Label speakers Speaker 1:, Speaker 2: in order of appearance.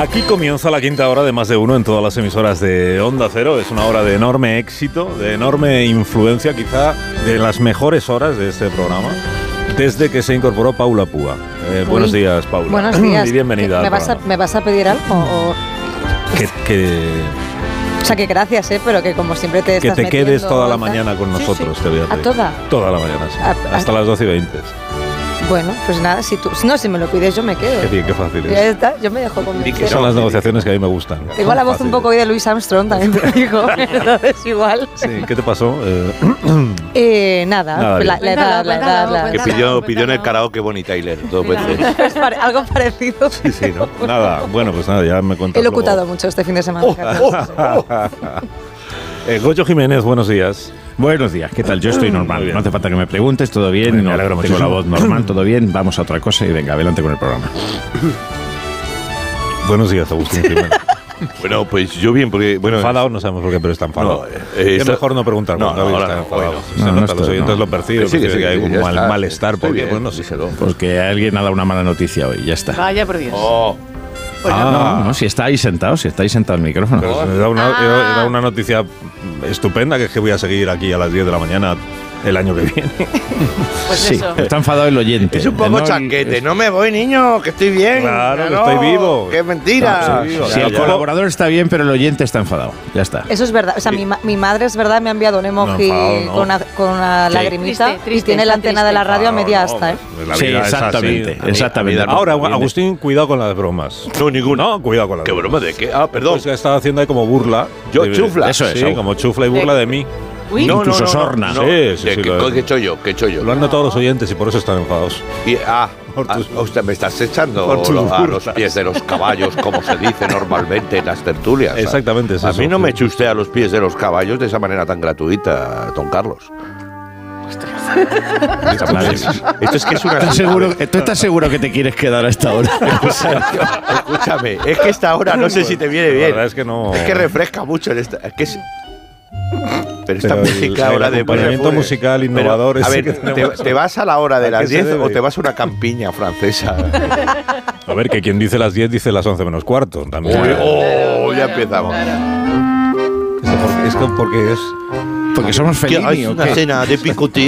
Speaker 1: Aquí comienza la quinta hora de Más de Uno en todas las emisoras de Onda Cero. Es una hora de enorme éxito, de enorme influencia, quizá de las mejores horas de este programa, desde que se incorporó Paula Púa. Buenos días, Paula.
Speaker 2: Buenos días.
Speaker 1: Y bienvenida.
Speaker 2: ¿Me vas a pedir algo? O sea, que gracias, pero que como siempre te estás
Speaker 1: que te quedes
Speaker 2: metiendo,
Speaker 1: toda la mañana con nosotros, te voy a pedir.
Speaker 2: ¿A toda?
Speaker 1: Toda la mañana, sí. Hasta las 12:20.
Speaker 2: Bueno, pues nada, si me lo pides yo me quedo.
Speaker 1: Qué fácil es.
Speaker 2: Ya está, yo me dejo convencer.
Speaker 1: Que son las negociaciones que a mí me gustan.
Speaker 2: Tengo la voz un poco hoy de Louis Armstrong, también te digo. Entonces igual.
Speaker 1: Sí, ¿qué te pasó?
Speaker 2: Nada, la edad.
Speaker 3: Que pidió en el karaoke Bonnie Tyler 2 veces.
Speaker 2: Algo parecido.
Speaker 1: Sí, ¿no? Nada, bueno, pues nada, ya me cuentas.
Speaker 2: He locutado mucho este fin de semana.
Speaker 1: Goyo Jiménez, buenos días.
Speaker 4: Buenos días, ¿qué tal? Yo estoy normal, no hace falta que me preguntes, todo bien,
Speaker 1: me alegro
Speaker 4: tengo
Speaker 1: muchísimo.
Speaker 4: la voz normal, todo bien, vamos a otra cosa y venga, adelante con el programa.
Speaker 1: Buenos días, Agustín Jiménez.
Speaker 3: Bueno, pues yo bien, porque... bueno,
Speaker 1: enfadado, no sabemos por qué, pero está enfadado.
Speaker 3: Es
Speaker 1: mejor no preguntar cuando está enfadado. Los oyentes lo perciben, que hay un malestar, porque no sé.
Speaker 4: Porque alguien ha dado una mala noticia hoy, ya está.
Speaker 5: Vaya por Dios.
Speaker 4: No, si estáis sentados el micrófono.
Speaker 1: Pero era una noticia estupenda, que es que voy a seguir aquí a las 10 de la mañana el año que viene.
Speaker 5: Pues
Speaker 4: sí,
Speaker 5: eso.
Speaker 4: está enfadado el oyente.
Speaker 3: Es un poco chanquete. No me voy, niño, que estoy bien.
Speaker 1: Claro, que estoy vivo.
Speaker 3: ¡Qué mentira!
Speaker 4: Sí, el colaborador está bien, pero el oyente está enfadado. Ya está.
Speaker 2: Eso es verdad. O sea, mi madre es verdad, me ha enviado un emoji con una lagrimita
Speaker 5: Triste,
Speaker 2: y tiene la antena de la radio a media asta,
Speaker 4: Sí, exactamente.
Speaker 1: Ahora, Agustín, cuidado con las bromas.
Speaker 3: No, ninguna.
Speaker 1: No, cuidado con las
Speaker 3: ¿Qué
Speaker 1: bromas.
Speaker 3: broma de qué? Ah, perdón.
Speaker 1: Pues que estaba haciendo ahí como burla.
Speaker 3: Chufla.
Speaker 4: Eso es.
Speaker 1: Sí, como chufla y burla de mí.
Speaker 5: Uy,
Speaker 4: Incluso sorna.
Speaker 1: Sí.
Speaker 3: ¿Qué chollo?
Speaker 1: Lo han notado los oyentes y por eso están enfadados.
Speaker 3: Usted me estás echando
Speaker 1: por tus
Speaker 3: a los
Speaker 1: burlas.
Speaker 3: pies de los caballos, como se dice normalmente en las tertulias.
Speaker 1: Exactamente, es
Speaker 3: A
Speaker 1: eso.
Speaker 3: mí no me eche usted a los pies de los caballos de esa manera tan gratuita, don Carlos. Esto es que es una...
Speaker 4: ¿Tú estás seguro que te quieres quedar a esta hora?
Speaker 3: Escúchame, es que esta hora no sé si te viene
Speaker 1: La
Speaker 3: bien.
Speaker 1: verdad es que no.
Speaker 3: Es que refresca mucho en esta... Es que es... Pero esta música ahora de...
Speaker 1: acompañamiento musical innovador.
Speaker 3: Pero, a
Speaker 1: ese
Speaker 3: ver,
Speaker 1: que tenemos.
Speaker 3: ¿te vas a la hora de
Speaker 1: ¿A qué
Speaker 3: las
Speaker 1: se
Speaker 3: 10
Speaker 1: debe?
Speaker 3: o te vas a una campiña francesa?
Speaker 1: A ver, que quien dice las 10 dice las 11 menos cuarto. También.
Speaker 3: Ya empezamos.
Speaker 1: Porque es.
Speaker 4: Porque somos
Speaker 3: Que
Speaker 4: Fellini,
Speaker 3: hay
Speaker 4: ¿o
Speaker 3: una
Speaker 4: qué?
Speaker 3: cena de picoteo.